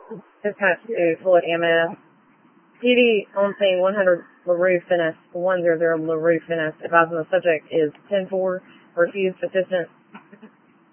Dispatch to Floyd EMS. PD on scene 100 LaRue Finnis, 100 LaRue Finnis, advising the subject is 10-4, refused assistance